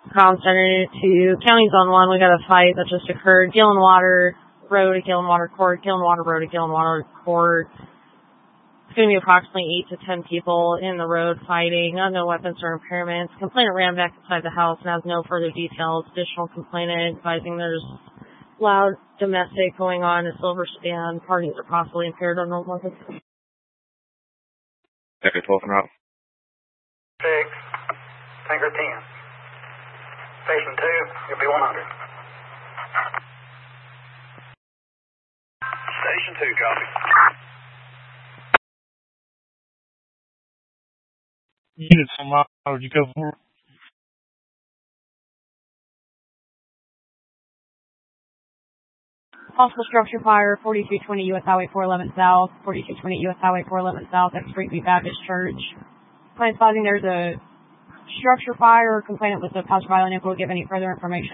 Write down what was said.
Comms Center to County Zone 1. We got a fight that just occurred. Gillen Water Road to Gillen Water Court. Gillen Water Road to Gillen Water Court. It's going to be approximately 8 to 10 people in the road fighting. No weapons or impairments. Complainant ran back inside the house and has no further details. Additional complainant advising there's loud domestic going on in Silver Stand. Parties are possibly impaired or no weapons. Sector 12 and route. 6, Tanker 10. Station 2, you'll be 100. Station 2, copy. Units on my, would you go for? Possible structure fire, 4220 U.S. Highway 411 South, 4220 U.S. Highway 411 South, at Street View Baptist Church. Client spotting there's a structure fire. Complainant with a passerby unable to give any further information.